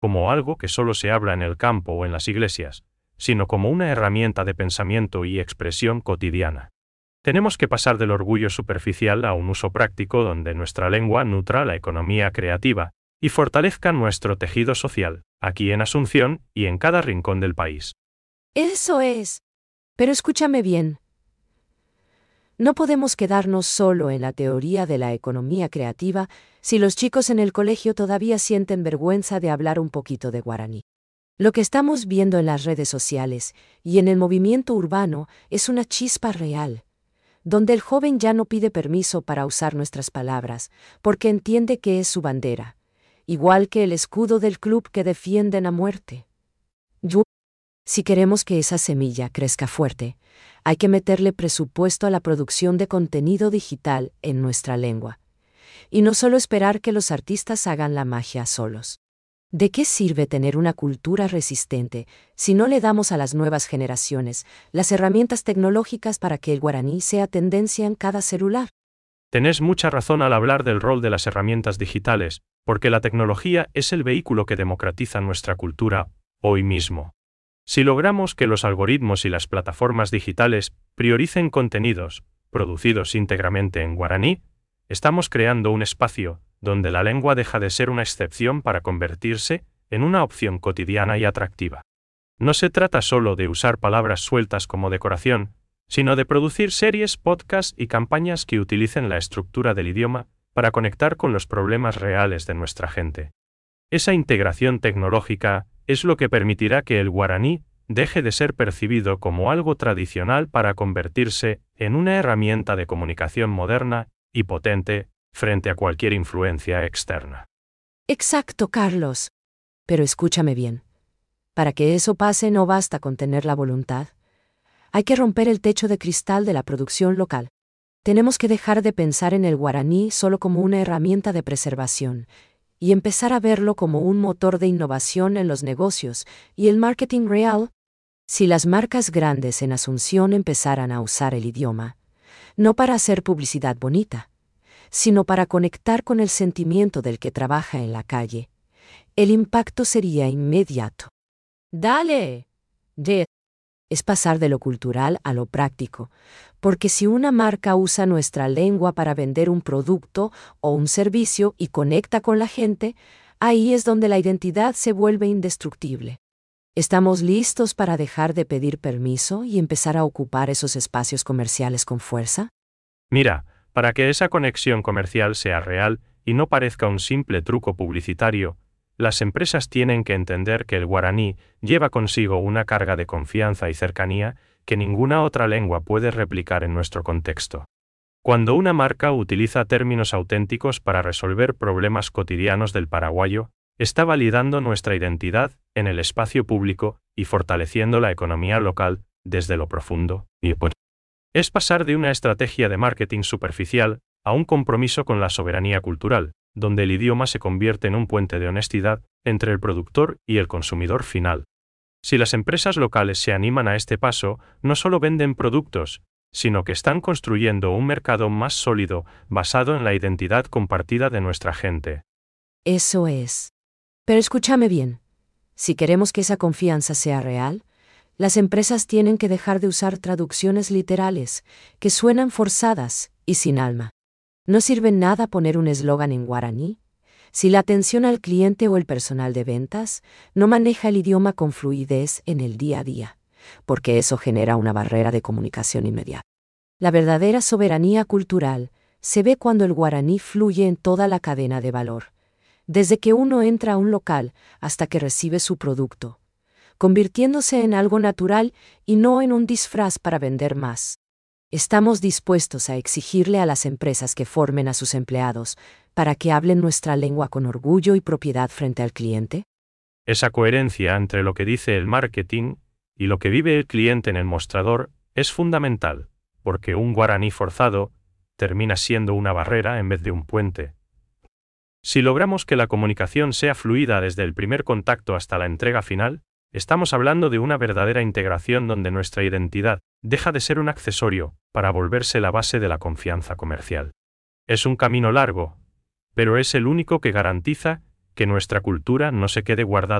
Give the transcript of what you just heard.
como algo que solo se habla en el campo o en las iglesias, sino como una herramienta de pensamiento y expresión cotidiana. Tenemos que pasar del orgullo superficial a un uso práctico donde nuestra lengua nutra la economía creativa y fortalezca nuestro tejido social, aquí en Asunción y en cada rincón del país. Eso es. Pero escúchame bien. No podemos quedarnos solo en la teoría de la economía creativa si los chicos en el colegio todavía sienten vergüenza de hablar un poquito de guaraní. Lo que estamos viendo en las redes sociales y en el movimiento urbano es una chispa real, donde el joven ya no pide permiso para usar nuestras palabras, porque entiende que es su bandera, igual que el escudo del club que defienden a muerte. Si queremos que esa semilla crezca fuerte, hay que meterle presupuesto a la producción de contenido digital en nuestra lengua. Y no solo esperar que los artistas hagan la magia solos. ¿De qué sirve tener una cultura resistente si no le damos a las nuevas generaciones las herramientas tecnológicas para que el guaraní sea tendencia en cada celular? Tenés mucha razón al hablar del rol de las herramientas digitales, porque la tecnología es el vehículo que democratiza nuestra cultura, hoy mismo. Si logramos que los algoritmos y las plataformas digitales prioricen contenidos producidos íntegramente en guaraní, estamos creando un espacio donde la lengua deja de ser una excepción para convertirse en una opción cotidiana y atractiva. No se trata solo de usar palabras sueltas como decoración, sino de producir series, podcasts y campañas que utilicen la estructura del idioma para conectar con los problemas reales de nuestra gente. Esa integración tecnológica es lo que permitirá que el guaraní deje de ser percibido como algo tradicional para convertirse en una herramienta de comunicación moderna y potente frente a cualquier influencia externa. Exacto, Carlos. Pero escúchame bien. Para que eso pase no basta con tener la voluntad. Hay que romper el techo de cristal de la producción local. Tenemos que dejar de pensar en el guaraní solo como una herramienta de preservación y empezar a verlo como un motor de innovación en los negocios y el marketing real. Si las marcas grandes en Asunción empezaran a usar el idioma, no para hacer publicidad bonita, sino para conectar con el sentimiento del que trabaja en la calle, el impacto sería inmediato. ¡Dale! Es pasar de lo cultural a lo práctico, porque si una marca usa nuestra lengua para vender un producto o un servicio y conecta con la gente, ahí es donde la identidad se vuelve indestructible. ¿Estamos listos para dejar de pedir permiso y empezar a ocupar esos espacios comerciales con fuerza? Mira, para que esa conexión comercial sea real y no parezca un simple truco publicitario, las empresas tienen que entender que el guaraní lleva consigo una carga de confianza y cercanía que ninguna otra lengua puede replicar en nuestro contexto. Cuando una marca utiliza términos auténticos para resolver problemas cotidianos del paraguayo, está validando nuestra identidad en el espacio público y fortaleciendo la economía local desde lo profundo. Es pasar de una estrategia de marketing superficial a un compromiso con la soberanía cultural, donde el idioma se convierte en un puente de honestidad entre el productor y el consumidor final. Si las empresas locales se animan a este paso, no solo venden productos, sino que están construyendo un mercado más sólido basado en la identidad compartida de nuestra gente. Eso es. Pero escúchame bien. Si queremos que esa confianza sea real, las empresas tienen que dejar de usar traducciones literales, que suenan forzadas y sin alma. No sirve nada poner un eslogan en guaraní si la atención al cliente o el personal de ventas no maneja el idioma con fluidez en el día a día, porque eso genera una barrera de comunicación inmediata. La verdadera soberanía cultural se ve cuando el guaraní fluye en toda la cadena de valor, desde que uno entra a un local hasta que recibe su producto, convirtiéndose en algo natural y no en un disfraz para vender más. ¿Estamos dispuestos a exigirle a las empresas que formen a sus empleados para que hablen nuestra lengua con orgullo y propiedad frente al cliente? Esa coherencia entre lo que dice el marketing y lo que vive el cliente en el mostrador es fundamental, porque un guaraní forzado termina siendo una barrera en vez de un puente. Si logramos que la comunicación sea fluida desde el primer contacto hasta la entrega final, estamos hablando de una verdadera integración donde nuestra identidad deja de ser un accesorio para volverse la base de la confianza comercial. Es un camino largo, pero es el único que garantiza que nuestra cultura no se quede guardada